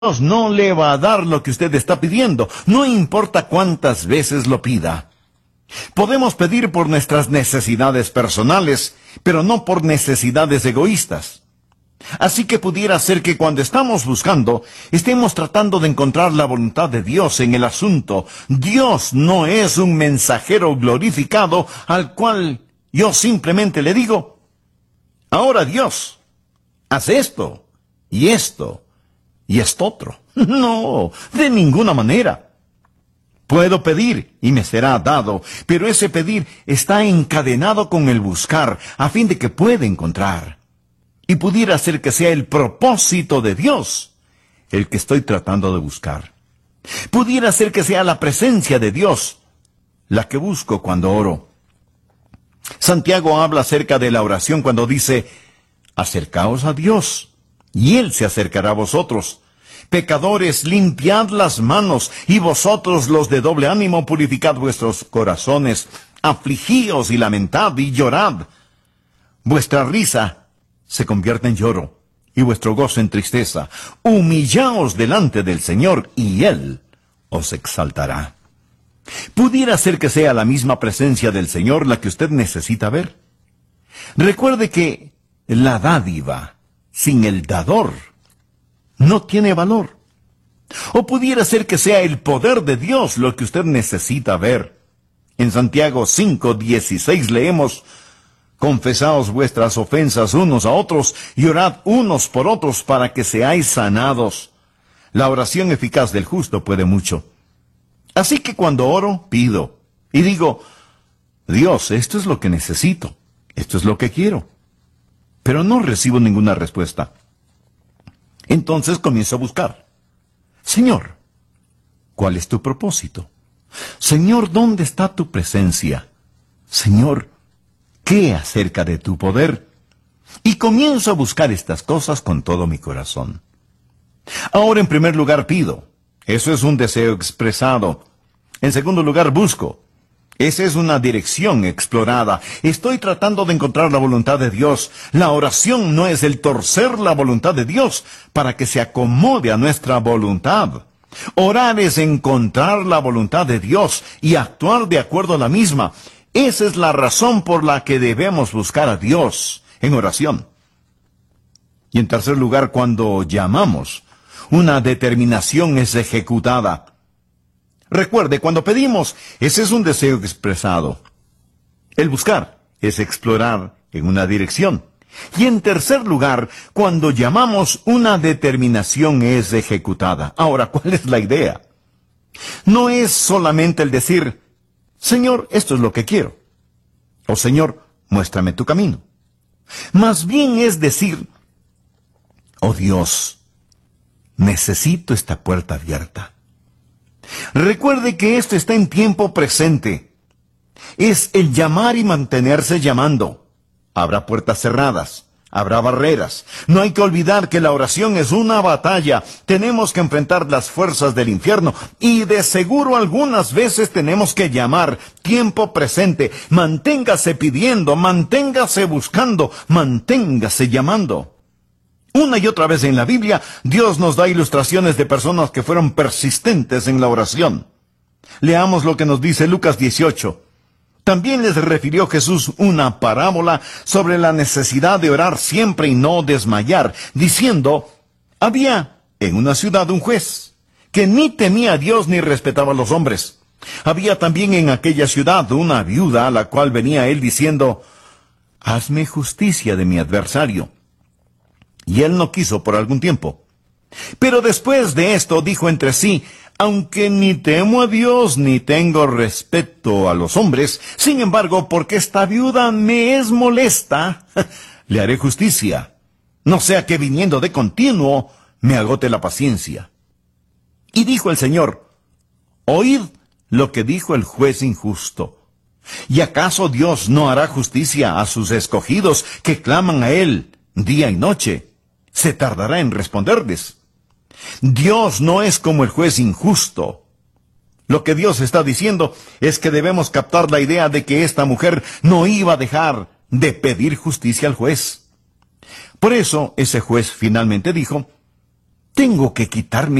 Dios no le va a dar lo que usted está pidiendo, no importa cuántas veces lo pida. Podemos pedir por nuestras necesidades personales, pero no por necesidades egoístas. Así que pudiera ser que cuando estamos buscando, estemos tratando de encontrar la voluntad de Dios en el asunto. Dios no es un mensajero glorificado al cual yo simplemente le digo, ahora Dios, haz esto, y esto, y esto otro. No, de ninguna manera. Puedo pedir y me será dado, pero ese pedir está encadenado con el buscar, a fin de que pueda encontrar. Y pudiera ser que sea el propósito de Dios el que estoy tratando de buscar. Pudiera ser que sea la presencia de Dios la que busco cuando oro. Santiago habla acerca de la oración cuando dice, acercaos a Dios, y Él se acercará a vosotros. Pecadores, limpiad las manos, y vosotros los de doble ánimo, purificad vuestros corazones. Afligíos y lamentad y llorad. Vuestra risa se convierte en lloro, y vuestro gozo en tristeza. Humillaos delante del Señor, y Él os exaltará. Pudiera ser que sea la misma presencia del Señor la que usted necesita ver. Recuerde que la dádiva sin el dador no tiene valor. O pudiera ser que sea el poder de Dios lo que usted necesita ver. En Santiago 5:16 leemos, confesaos vuestras ofensas unos a otros y orad unos por otros para que seáis sanados. La oración eficaz del justo puede mucho. Así que cuando oro, pido y digo, Dios, esto es lo que necesito, esto es lo que quiero. Pero no recibo ninguna respuesta. Entonces comienzo a buscar. Señor, ¿cuál es tu propósito? Señor, ¿dónde está tu presencia? Señor, ¿qué acerca de tu poder? Y comienzo a buscar estas cosas con todo mi corazón. Ahora, en primer lugar, pido. Eso es un deseo expresado. En segundo lugar, busco. Esa es una dirección explorada. Estoy tratando de encontrar la voluntad de Dios. La oración no es el torcer la voluntad de Dios para que se acomode a nuestra voluntad. Orar es encontrar la voluntad de Dios y actuar de acuerdo a la misma. Esa es la razón por la que debemos buscar a Dios en oración. Y en tercer lugar, cuando llamamos, una determinación es ejecutada. Recuerde, cuando pedimos, ese es un deseo expresado. El buscar es explorar en una dirección. Y en tercer lugar, cuando llamamos, una determinación es ejecutada. Ahora, ¿cuál es la idea? No es solamente el decir, Señor, esto es lo que quiero. O Señor, muéstrame tu camino. Más bien es decir, oh Dios, necesito esta puerta abierta. Recuerde que esto está en tiempo presente. Es el llamar y mantenerse llamando. Habrá puertas cerradas, habrá barreras. No hay que olvidar que la oración es una batalla. Tenemos que enfrentar las fuerzas del infierno y de seguro algunas veces tenemos que llamar. Tiempo presente. Manténgase pidiendo, manténgase buscando, manténgase llamando. Una y otra vez en la Biblia, Dios nos da ilustraciones de personas que fueron persistentes en la oración. Leamos lo que nos dice Lucas 18. También les refirió Jesús una parábola sobre la necesidad de orar siempre y no desmayar, diciendo, había en una ciudad un juez, que ni temía a Dios ni respetaba a los hombres. Había también en aquella ciudad una viuda a la cual venía él diciendo, hazme justicia de mi adversario. Y él no quiso por algún tiempo. Pero después de esto dijo entre sí, aunque ni temo a Dios ni tengo respeto a los hombres, sin embargo, porque esta viuda me es molesta, le haré justicia, no sea que viniendo de continuo me agote la paciencia. Y dijo el Señor, oíd lo que dijo el juez injusto. ¿Y acaso Dios no hará justicia a sus escogidos que claman a Él día y noche? Se tardará en responderles. Dios no es como el juez injusto. Lo que Dios está diciendo es que debemos captar la idea de que esta mujer no iba a dejar de pedir justicia al juez. Por eso ese juez finalmente dijo, Tengo que quitarme